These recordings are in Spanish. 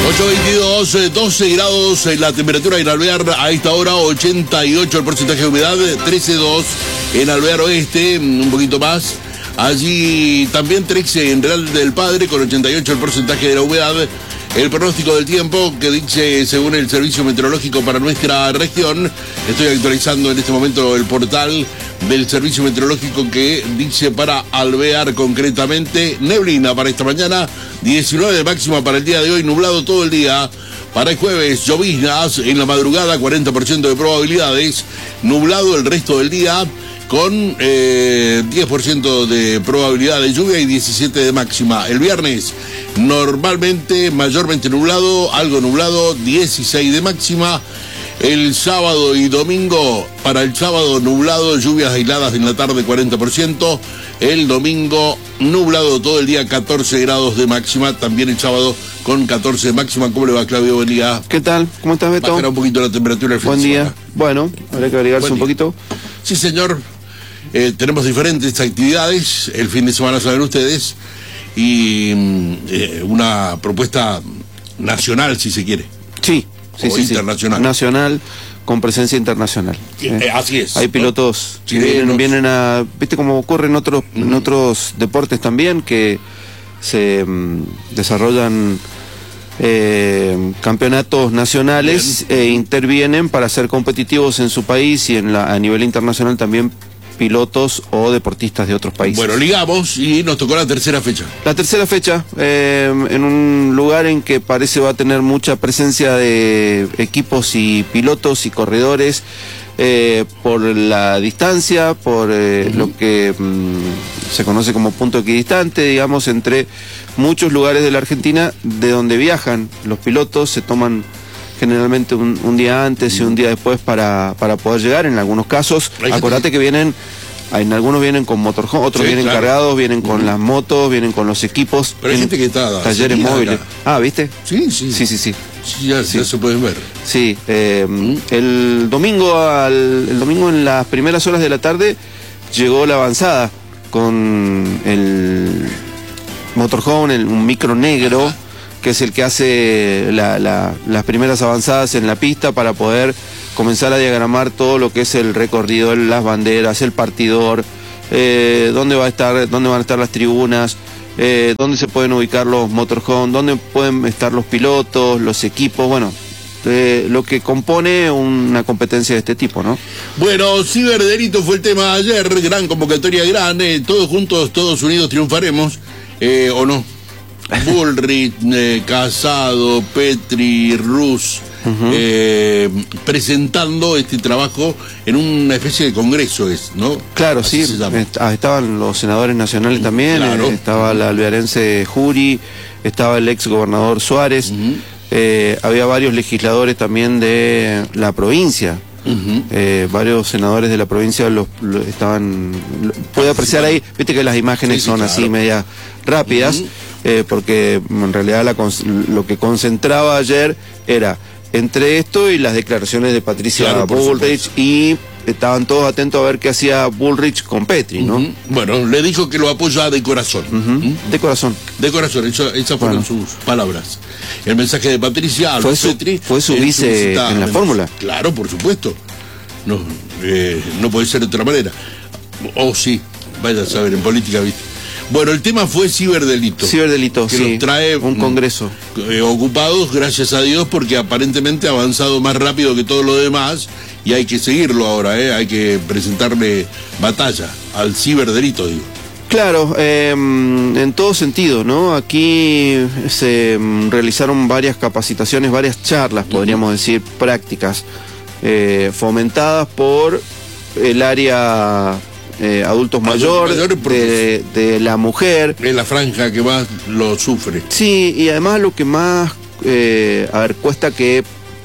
8:22, 12 grados la temperatura en Alvear a esta hora, 88 el porcentaje de humedad, 13,2 en Alvear Oeste, un poquito más. Allí también 13 en Real del Padre con 88 el porcentaje de la humedad. El pronóstico del tiempo que dice, según el Servicio Meteorológico para nuestra región, estoy actualizando en este momento el portal del Servicio Meteorológico que dice para Alvear concretamente, neblina para esta mañana, 19 de máxima para el día de hoy, nublado todo el día. Para el jueves, lloviznas en la madrugada, 40% de probabilidades, nublado el resto del día, con 10% de probabilidad de lluvia y 17 de máxima. El viernes, normalmente, mayormente nublado, algo nublado, 16 de máxima. El sábado y domingo, para el sábado nublado, lluvias aisladas en la tarde, 40%. El domingo, nublado todo el día, 14 grados de máxima. También el sábado con 14 de máxima. ¿Cómo le va, Claudio? Buen día. ¿Qué tal? ¿Cómo estás, Beto? Bajará un poquito la temperatura el fin de semana. Buen día. Bueno, habrá que agregarse un poquito. Sí, señor. Tenemos diferentes actividades. El fin de semana, saben ustedes. Y una propuesta nacional, si se quiere. Sí. Sí, internacional. Nacional, con presencia internacional. Así es. Hay pilotos que vienen a... ¿Viste cómo ocurre en otros deportes también? Que se desarrollan campeonatos nacionales e intervienen para ser competitivos en su país y a nivel internacional también pilotos o deportistas de otros países. Bueno, ligamos y nos tocó la tercera fecha. La tercera fecha, en un lugar en que parece va a tener mucha presencia de equipos y pilotos y corredores, por la distancia, por lo que se conoce como punto equidistante, digamos, entre muchos lugares de la Argentina de donde viajan los pilotos, se toman generalmente un día antes y un día después para poder llegar. En algunos casos, acordate que vienen, en algunos vienen con motorhome, otros vienen cargados, vienen con las motos, vienen con los equipos. Pero hay gente que está talleres móviles. Acá. Ah, ¿viste? Sí. Sí, ya se pueden ver. Sí, el domingo en las primeras horas de la tarde llegó la avanzada con el motorhome, un micro negro. Ajá. Que es el que hace las primeras avanzadas en la pista para poder comenzar a diagramar todo lo que es el recorrido, las banderas, el partidor, dónde van a estar las tribunas, dónde se pueden ubicar los motorhome, dónde pueden estar los pilotos, los equipos, bueno, lo que compone una competencia de este tipo, ¿no? Bueno, ciberdelito fue el tema de ayer, gran convocatoria grande, todos juntos, todos unidos triunfaremos, ¿o no? Bullrich, Casado, Petri, Rus, presentando este trabajo en una especie de congreso, ¿no? Claro, así sí, estaban los senadores nacionales también, claro. Estaba la alvearense Jury, estaba el ex gobernador Suárez, había varios legisladores también de la provincia. Varios senadores de la provincia estaban, puede apreciar ahí, viste que las imágenes son claro. Así medias rápidas, porque en realidad lo que concentraba ayer era entre esto y las declaraciones de Patricia Bullrich, y estaban todos atentos a ver qué hacía Bullrich con Petri, ¿no? Bueno, le dijo que lo apoya de corazón. De corazón. De corazón, esas fueron sus palabras. El mensaje de Patricia a Petri fue su vice en la fórmula. Claro, por supuesto. No puede ser de otra manera. O sí, vaya a saber, en política, ¿viste? Bueno, el tema fue ciberdelito. Ciberdelito, que sí. Nos trae un congreso. Ocupados, gracias a Dios, porque aparentemente ha avanzado más rápido que todo lo demás y hay que seguirlo ahora, hay que presentarle batalla al ciberdelito, digo. Claro, en todo sentido, ¿no? Aquí se realizaron varias capacitaciones, varias charlas, podríamos decir, prácticas, fomentadas por el área adultos mayor de la mujer. Es la franja que más lo sufre. Sí, y además lo que más, cuesta que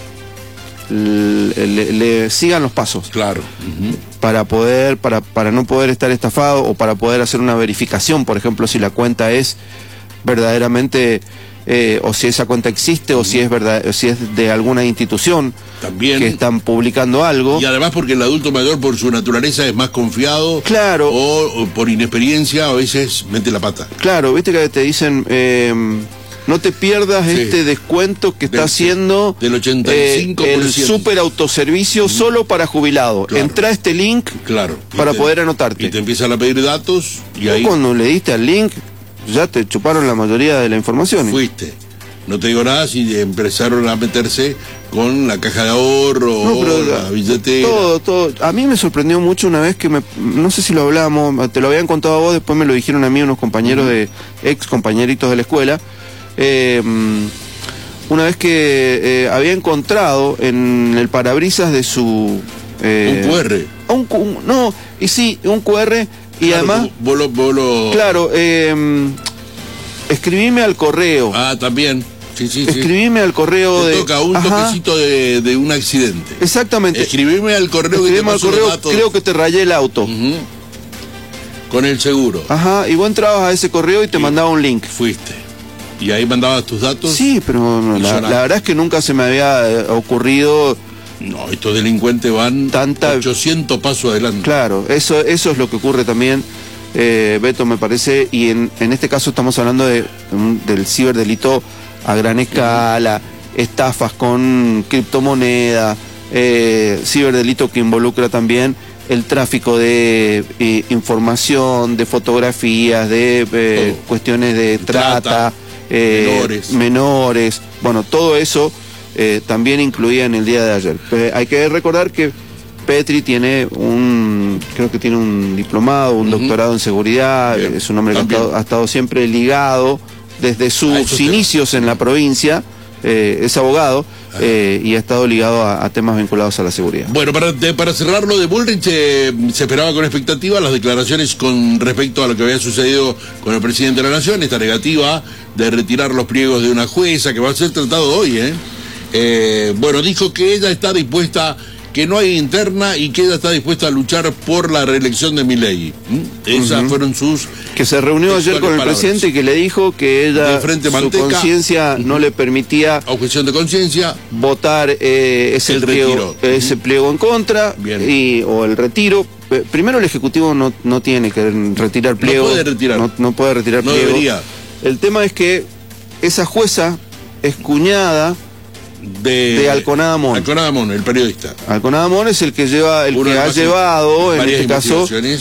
le sigan los pasos. Claro. Para no poder estar estafado o para poder hacer una verificación, por ejemplo, si la cuenta es verdaderamente o si esa cuenta existe o si es verdad, si es de alguna institución también que están publicando algo. Y además porque el adulto mayor por su naturaleza es más confiado. Claro. O por inexperiencia a veces mete la pata. Claro, viste que te dicen no te pierdas este descuento que está haciendo del 85%. El super autoservicio solo para jubilado. Claro. Entra a este link para poder anotarte. Y te empiezan a pedir datos y ahí... Cuando le diste al link, ya te chuparon la mayoría de la información. Fuiste. No te digo nada si empezaron a meterse con la caja de ahorro o la billetera. Todo. A mí me sorprendió mucho una vez que no sé si lo hablábamos, te lo habían contado a vos, después me lo dijeron a mí unos compañeros ex compañeritos de la escuela. Una vez que había encontrado en el parabrisas de su... un QR. Un QR y claro, además... Vos Claro, escribime al correo. Ah, también. Sí. Escribime al correo te toca un toquecito de un accidente. Exactamente. Escribime al correo que te pasó los datos. Creo que te rayé el auto. Con el seguro. Y vos entrabas a ese correo y te mandaba un link. Fuiste. ¿Y ahí mandabas tus datos? Sí, pero la verdad es que nunca se me había ocurrido... No, estos delincuentes van 800 pasos adelante. Claro, eso es lo que ocurre también, Beto, me parece, y en este caso estamos hablando del ciberdelito a gran escala, estafas con criptomonedas, ciberdelito que involucra también el tráfico de información, de fotografías, de cuestiones de trata, menores, bueno, todo eso también incluía en el día de ayer. Hay que recordar que Petri tiene creo que tiene un diplomado, un doctorado en seguridad. Bien. Es un hombre que ha estado siempre ligado desde sus inicios en la provincia, es abogado y ha estado ligado a temas vinculados a la seguridad. Bueno, para cerrar lo de Bullrich, se esperaba con expectativa las declaraciones con respecto a lo que había sucedido con el presidente de la Nación, esta negativa de retirar los pliegos de una jueza que va a ser tratado hoy, bueno, dijo que ella está dispuesta, que no hay interna y que ella está dispuesta a luchar por la reelección de Milei. Esas fueron sus... Que se reunió ayer con el presidente y que le dijo que ella, su conciencia no le permitía... Objeción de conciencia. Votar ese pliego en contra o el retiro. Primero el Ejecutivo no tiene que retirar pliego. No puede retirar. No puede retirar pliego. No debería. El tema es que esa jueza es cuñada de Alconada Mon. Alconada Mon, el periodista. Alconada Mon es el que ha llevado, en este caso,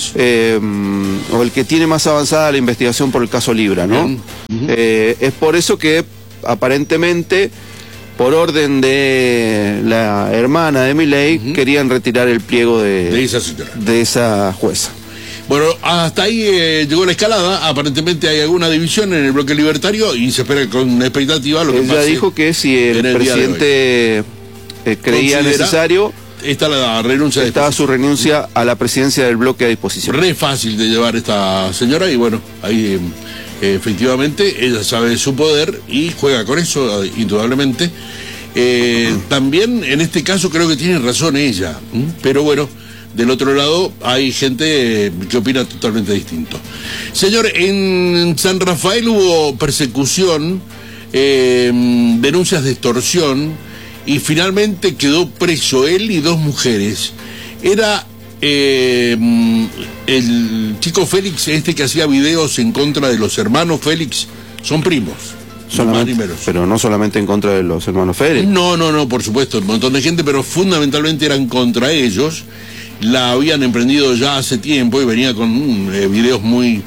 o el que tiene más avanzada la investigación por el caso Libra, ¿no? Es por eso que aparentemente, por orden de la hermana de Milei, querían retirar el pliego de esa jueza. Bueno, hasta ahí llegó la escalada. Aparentemente hay alguna división en el bloque libertario y se espera con expectativa lo que pase. Ella dijo que si el presidente creía necesario, estaba su renuncia a la presidencia del bloque a disposición. Re fácil de llevar esta señora y bueno, ahí efectivamente ella sabe de su poder y juega con eso, indudablemente. También en este caso creo que tiene razón ella, pero bueno. Del otro lado hay gente que opina totalmente distinto. Señor, en San Rafael hubo persecución, denuncias de extorsión y finalmente quedó preso él y dos mujeres. Era el chico Félix, que hacía videos en contra de los hermanos Félix, son primos. Pero no solamente en contra de los hermanos Félix. No, por supuesto, un montón de gente, pero fundamentalmente eran contra ellos. La habían emprendido ya hace tiempo y venía con videos muy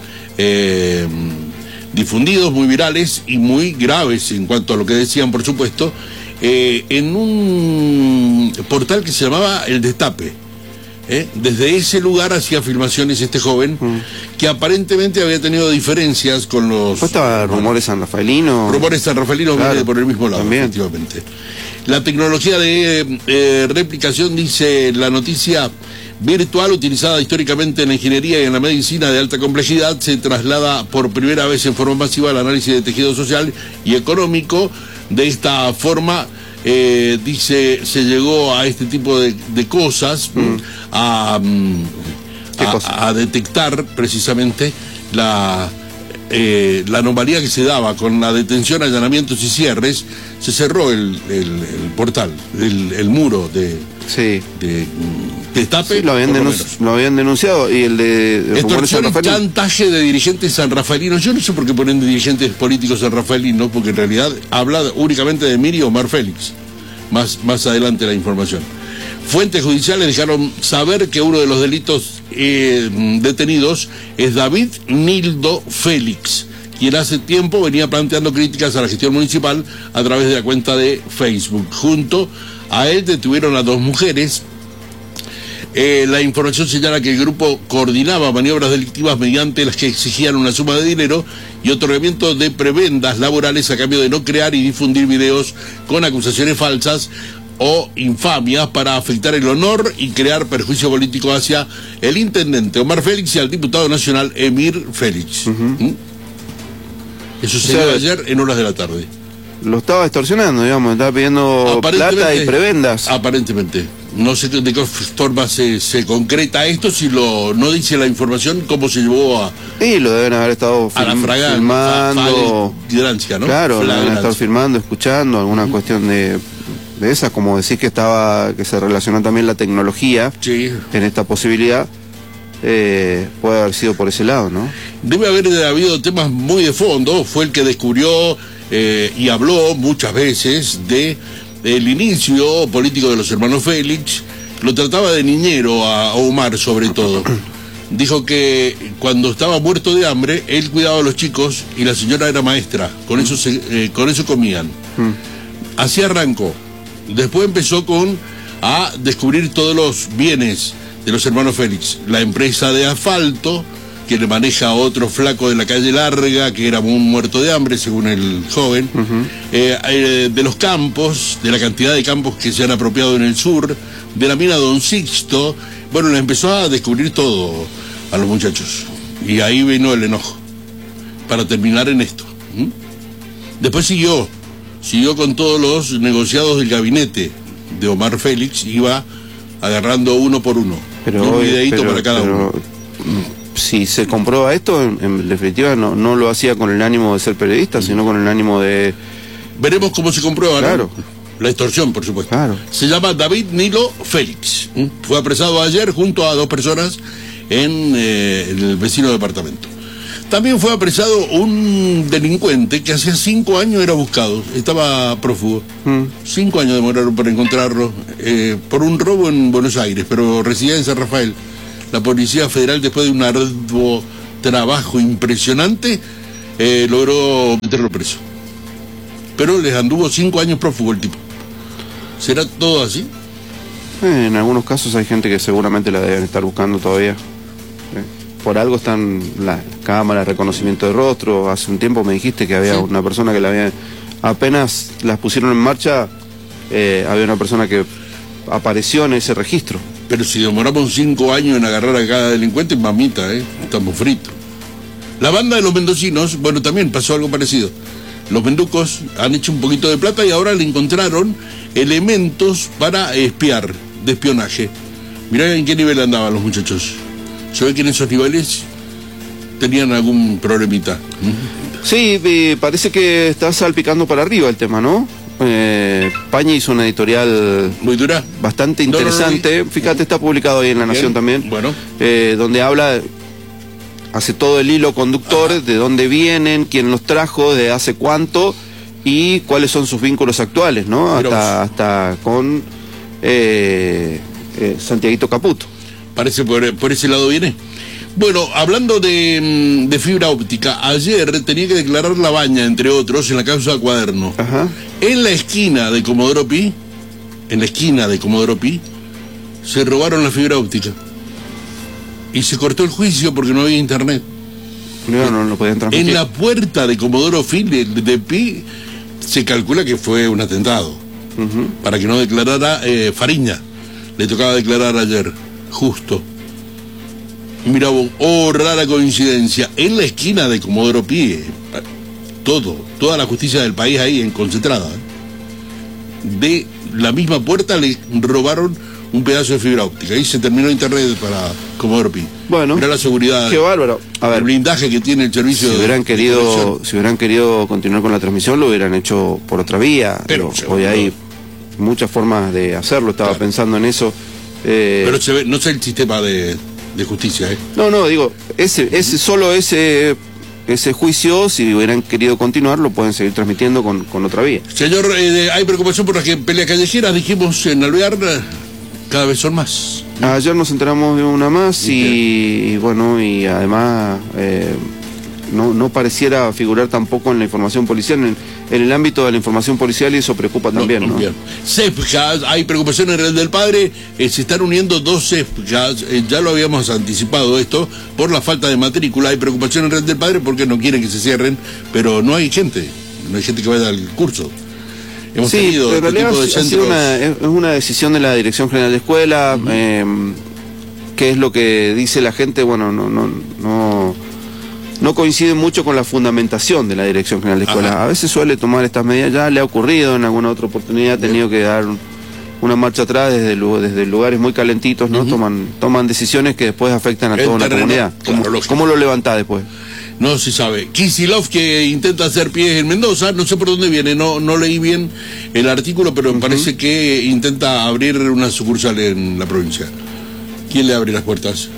difundidos, muy virales y muy graves en cuanto a lo que decían, por supuesto, en un portal que se llamaba El Destape. Desde ese lugar hacía filmaciones este joven que aparentemente había tenido diferencias con los... ¿Pues estaba Rumores Sanrafalinos? Rumores Sanrafalinos, claro, viene por el mismo lado, también. Efectivamente. La tecnología de replicación, dice la noticia, virtual utilizada históricamente en la ingeniería y en la medicina de alta complejidad, se traslada por primera vez en forma masiva al análisis de tejido social y económico. De esta forma, dice, se llegó a este tipo de cosas, a detectar precisamente la anomalía que se daba con la detención, allanamientos y cierres, se cerró el portal, el muro de Destape. Sí, lo habían denunciado. Y el de extorsión y chantaje de dirigentes sanrafaelinos. Yo no sé por qué ponen de dirigentes políticos sanrafaelinos, porque en realidad habla únicamente de Mir y Omar Félix. Más adelante la información. Fuentes judiciales dejaron saber que uno de los delitos detenidos es David Nildo Félix, quien hace tiempo venía planteando críticas a la gestión municipal a través de la cuenta de Facebook. Junto a él detuvieron a 2 mujeres. La información señala que el grupo coordinaba maniobras delictivas mediante las que exigían una suma de dinero y otorgamiento de prebendas laborales a cambio de no crear y difundir videos con acusaciones falsas o infamias para afectar el honor y crear perjuicio político hacia el intendente Omar Félix y al diputado nacional Emir Félix. Eso se dio ayer en horas de la tarde. Lo estaba extorsionando, digamos, estaba pidiendo plata y prebendas. Aparentemente. No sé de qué forma se concreta esto, si no dice la información, cómo se llevó a... Sí, lo deben haber estado filmando. ¿No? Claro, lo deben estar filmando, escuchando, alguna cuestión de esas, como decir que se relacionó también la tecnología en esta posibilidad. Puede haber sido por ese lado, ¿no? Debe haber habido temas muy de fondo. Fue el que descubrió y habló muchas veces del inicio político de los hermanos Félix. Lo trataba de niñero a Omar, sobre todo. Dijo que cuando estaba muerto de hambre, él cuidaba a los chicos y la señora era maestra. Con eso comían. Así arrancó. Después empezó a descubrir todos los bienes de los hermanos Félix. La empresa de asfalto, que le maneja a otro flaco de la calle Larga, que era un muerto de hambre, según el joven. De los campos, de la cantidad de campos que se han apropiado en el sur, de la mina Don Sixto. Bueno, le empezó a descubrir todo a los muchachos. Y ahí vino el enojo, para terminar en esto. Después siguió con todos los negociados del gabinete de Omar Félix, iba agarrando uno por uno. Un videíto para cada uno. Si se comprueba esto, en definitiva no lo hacía con el ánimo de ser periodista, sino con el ánimo de... Veremos cómo se comprueba, claro, ¿no? La extorsión, por supuesto. Claro. Se llama David Nilo Félix. Fue apresado ayer junto a 2 personas en el vecino departamento. También fue apresado un delincuente que hacía 5 años era buscado, estaba prófugo. 5 años demoraron para encontrarlo, por un robo en Buenos Aires, pero residía en San Rafael. La Policía Federal, después de un arduo trabajo impresionante, logró meterlo preso. Pero les anduvo 5 años prófugo el tipo. ¿Será todo así? En algunos casos hay gente que seguramente la deben estar buscando todavía. Por algo están las cámaras de reconocimiento de rostro. Hace un tiempo me dijiste que había una persona que la había... Apenas las pusieron en marcha, había una persona que apareció en ese registro. Pero si demoramos 5 años en agarrar a cada delincuente, mamita, estamos fritos. La banda de los mendocinos, bueno, también pasó algo parecido. Los menducos han hecho un poquito de plata y ahora le encontraron elementos para espiar, de espionaje. Mirá en qué nivel andaban los muchachos. Se ve que en esos niveles tenían algún problemita. Sí, parece que está salpicando para arriba el tema, ¿no? Pañi hizo una editorial muy dura, bastante interesante. Fíjate, está publicado ahí en La Nación también. Bueno. Donde hace todo el hilo conductor de dónde vienen, quién los trajo, de hace cuánto y cuáles son sus vínculos actuales, ¿no? Hasta con Santiaguito Caputo. Parece por ese lado viene. Bueno, hablando de fibra óptica, ayer tenía que declarar La Baña, entre otros, en la causa Cuaderno. En la esquina de Comodoro Pi, se robaron la fibra óptica. Y se cortó el juicio porque no había internet. No lo podían transmitir. En la puerta de Comodoro Pi se calcula que fue un atentado. Para que no declarara Fariña. Le tocaba declarar ayer, justo. Mira vos, rara coincidencia. En la esquina de Comodoro Pi, toda la justicia del país ahí en concentrada. De la misma puerta le robaron un pedazo de fibra óptica. Ahí se terminó internet para Comodoro Pi. Bueno, mirá la seguridad. Qué bárbaro. A ver, el blindaje que tiene el servicio. Si hubieran querido continuar con la transmisión, lo hubieran hecho por otra vía. Pero hoy hay muchas formas de hacerlo, estaba pensando en eso. Pero no sé el sistema de justicia, ¿eh? No, digo, ese juicio, si hubieran querido continuar, lo pueden seguir transmitiendo con otra vía. Señor, hay preocupación por las peleas callejeras, dijimos en Alvear, cada vez son más. Ayer nos enteramos de una más y bueno, y además no pareciera figurar tampoco en la información policial, en el ámbito de la información policial, y eso preocupa también, ¿no? CEPJAS, hay preocupación en Real del Padre, se están uniendo 2 CEPJAS, ya lo habíamos anticipado esto, por la falta de matrícula. Hay preocupación en Real del Padre porque no quieren que se cierren, pero no hay gente que vaya al curso. Hemos tenido en realidad es una decisión de la Dirección General de Escuela, qué es lo que dice la gente, bueno, no coincide mucho con la fundamentación de la Dirección General de Escuela. Ajá. A veces suele tomar estas medidas, ya le ha ocurrido en alguna otra oportunidad, ha tenido que dar una marcha atrás desde lugares muy calentitos, ¿no? Toman decisiones que después afectan a toda una comunidad. ¿Cómo lo levantás después? No se sabe. Kicillof, que intenta hacer pies en Mendoza, no sé por dónde viene, no leí bien el artículo, pero me parece que intenta abrir una sucursal en la provincia. ¿Quién le abre las puertas?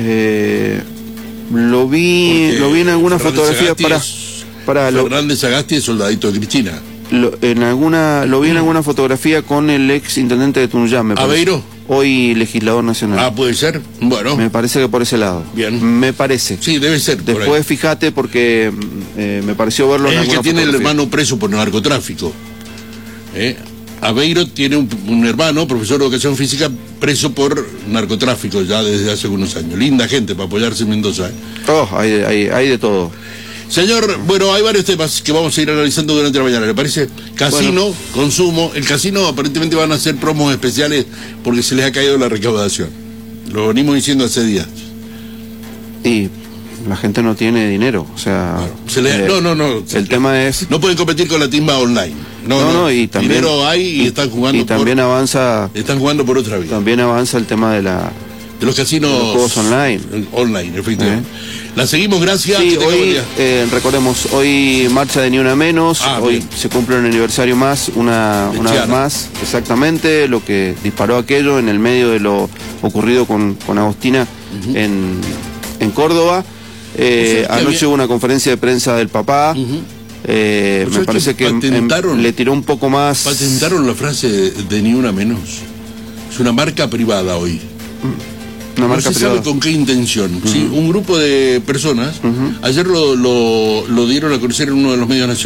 Lo vi en alguna fotografía para Fernández Sagasti es soldadito de Cristina. Lo vi en alguna fotografía con el ex intendente de Tunuyán, me parece. ¿Aveiro? Hoy legislador nacional. Puede ser. Bueno. Me parece que por ese lado. Bien. Me parece. Sí, debe ser. Después fíjate porque me pareció verlo en alguna fotografía. Es el que tiene el hermano preso por narcotráfico. Aveiro tiene un hermano, profesor de educación física, preso por narcotráfico ya desde hace algunos años. Linda gente para apoyarse en Mendoza. Hay de todo. Señor, bueno, hay varios temas que vamos a ir analizando durante la mañana, ¿le parece? Casino, consumo. El casino aparentemente van a hacer promos especiales porque se les ha caído la recaudación. Lo venimos diciendo hace días. Y la gente no tiene dinero, o sea... No. El tema es... No pueden competir con la timba online. No, y también... Dinero hay y están jugando están jugando por otra vía. También avanza el tema de los casinos... De los juegos online. Online, efectivamente. La seguimos, gracias. Sí, hoy, recordemos, hoy marcha de Ni Una Menos, hoy se cumple un aniversario más, una vez más, exactamente, lo que disparó aquello en el medio de lo ocurrido con Agostina en Córdoba. Anoche hubo una conferencia de prensa del papá, me parece que le tiró un poco más... Patentaron la frase de Ni Una Menos. Es una marca privada hoy. No se sabe con qué intención. ¿Sí? Un grupo de personas, ayer lo dieron a conocer en uno de los medios nacionales.